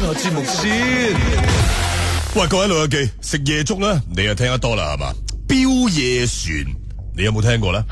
下節目先。喂，各位老友記，食夜粥咧，你又聽得多啦係嘛？標夜船，你有冇聽過咧？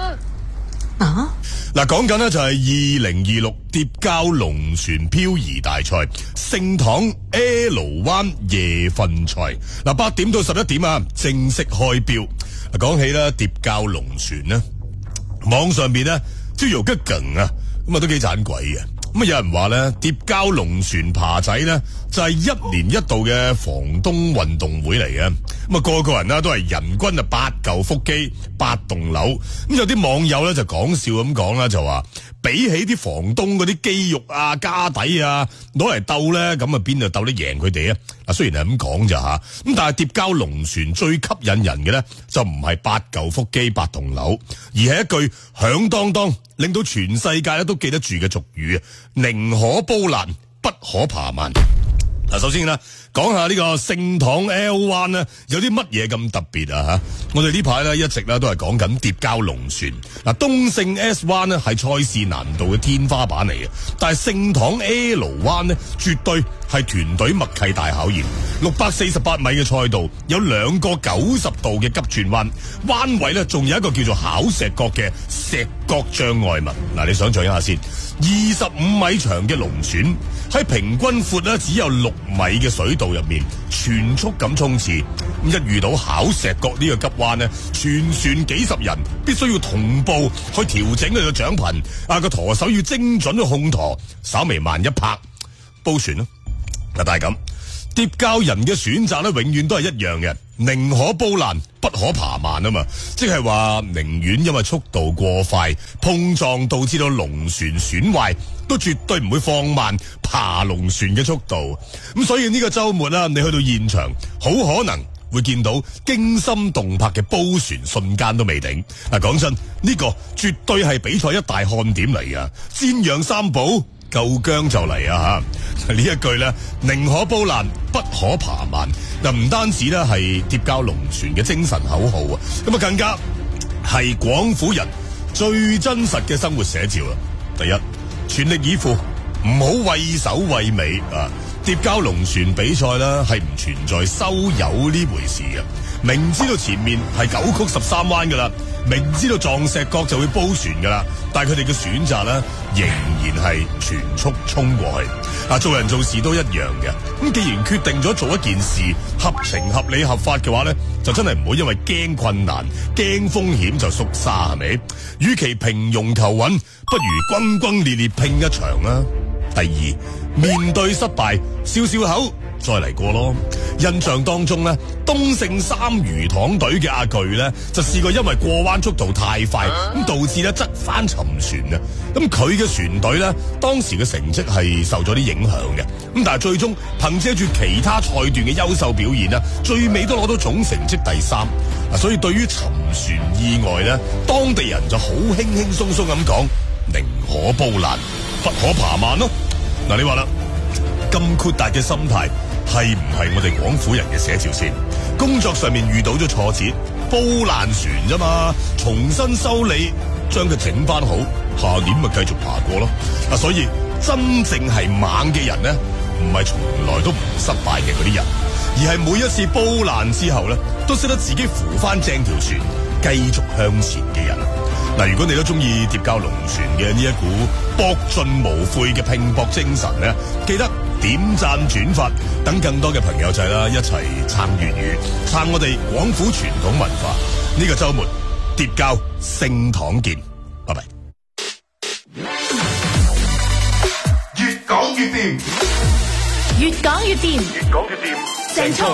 嗱，講緊呢就係2026疊膠龍船漂移大賽聖堂 L 灣夜瞓賽。嗱，8點到11點啊，正式開標。嗱，講起啦，疊膠龍船呢，網上邊呢，招搖吉勁啊，咁啊都幾盞鬼嘅。咁啊有人話咧，疊膠龍船爬仔咧就係1年1度嘅房東運動會嚟嘅。咁啊個人啦都係人均啊8嚿腹肌8棟樓。咁有啲網友咧就講笑咁講啦，就話比起啲房東嗰啲肌肉啊家底啊攞嚟鬥咧，咁啊邊度鬥得贏佢哋啊？嗱，雖然係咁講咋吓，咁但係疊膠龍船最吸引人嘅咧就唔係8嚿腹肌8棟樓，而係一句響當當令到全世界咧都記得住嘅俗語啊，寧可煲爛不可爬萬。嗱，首先啦，講下呢個聖堂 L 灣呢，有啲乜嘢咁特別啊吓？我哋呢排咧一直咧都係講緊疊膠龍船。嗱，東聖 S 灣呢係賽事難度嘅天花板嚟嘅，但係聖堂 L 灣呢絕對係團隊默契大考驗。648米嘅賽道有2個90度嘅急轉彎，彎位呢仲有一個叫做考石角嘅石角障礙物。嗱，你想象一下先，25米長嘅龍船喺平均闊咧只有6米嘅水道入面全速咁衝刺，咁一遇到考石角呢個急彎呢，全船幾十人必須要同步去調整佢嘅槳頻，個舵手要精準去控舵，稍微慢一拍煲船咯。但係咁疊膠人嘅選擇咧，永遠都係一樣嘅，寧可煲爛不可爬慢啊嘛，即係話寧願因為速度過快碰撞導致到龍船損壞，都絕對唔會放慢爬龍船嘅速度。咁所以呢個周末啦，你去到現場，好可能會見到驚心動魄嘅煲船瞬間都未定。嗱，講真，呢個絕對係比賽一大看點嚟啊！煎釀三寶，夠薑就嚟啊吓！呢一句咧，寧可煲爛不可爬慢，嗱，唔單止咧係疊膠龍船嘅精神口號啊，咁啊更加係廣府人最真實嘅生活寫照啦。第一，全力以赴，唔好畏首畏尾啊！疊膠龍船比賽啦，係唔存在收油呢回事嘅。明知道前面係9曲13彎噶啦，明知道撞石角就會煲船噶啦，但係佢哋嘅選擇咧，仍然係全速衝過去。做人做事都一樣嘅。咁既然決定咗做一件事合情合理合法嘅話咧，就真係唔好因為驚困難驚風險就縮沙，係咪？與其平庸求穩，不如轟轟烈烈拼一場啦。第二，面對失敗，笑笑口，再嚟過咯。印象當中咧，東聖三魚塘隊嘅阿巨咧，就試過因為過彎速度太快，咁導致咧側翻沉船啊。咁佢嘅船隊咧，當時嘅成績係受咗啲影響嘅。咁但係最終憑借住其他賽段嘅優秀表現啦，最尾都攞到總成績第3。所以對於沉船意外咧，當地人就好輕輕鬆鬆咁講，寧可煲爛不可爬慢咯。嗱，你話啦，咁豁達嘅心態係唔係我哋廣府人嘅寫照先？工作上面遇到咗挫折，煲爛船啫嘛，重新修理，將佢整翻好，下年咪繼續爬過咯。所以真正係猛嘅人呢，唔係從來都唔失敗嘅嗰啲人，而係每一次煲爛之後呢，都識得自己扶翻正條船，繼續向前嘅人。嗱，如果你都中意疊膠龍船嘅呢一股搏盡無悔嘅拼搏精神咧，記得點讚轉發，等更多嘅朋友仔啦一齊撐粵語，撐我哋廣府傳統文化。呢個周末疊膠聖堂見，拜拜。 越講越掂， 越講越掂， 越講越掂， 鄭聰，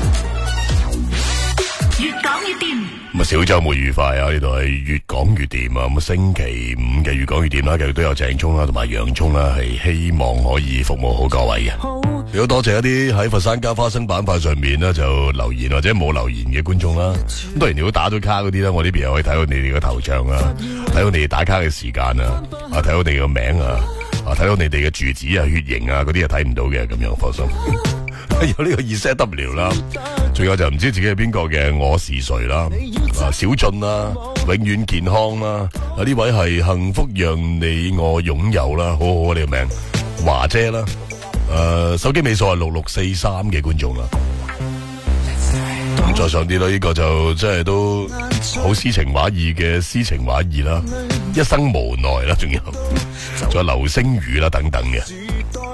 越講越掂。 咁啊，小周末愉快啊！呢度係越講越掂啊！咁啊，星期5嘅越講越掂啦，繼續都有鄭聰啦，同埋洋蔥啦，係希望可以服務好各位嘅。亦都多謝一啲喺佛山加花生板塊上面呢就留言或者冇留言嘅觀眾啦。咁當然如果打咗卡嗰啲咧，我呢邊又可以睇到你哋嘅頭像啊，睇到你哋打卡嘅時間啊，睇到你哋嘅名啊，睇到你哋嘅住址啊、血型啊嗰啲係睇唔到嘅，咁樣放心。有呢個 ZW 啦，仲有就唔知自己係邊個嘅我是誰啦，小俊啦，永遠健康啦，呢位係幸福讓你我擁有啦，好好啊，你個名華姐啦， 手機尾數係6643嘅觀眾啦。咁再上啲咯，呢個就即係都好詩情畫意嘅詩情畫意啦，一生無奈啦，仲有流星雨啦等等嘅。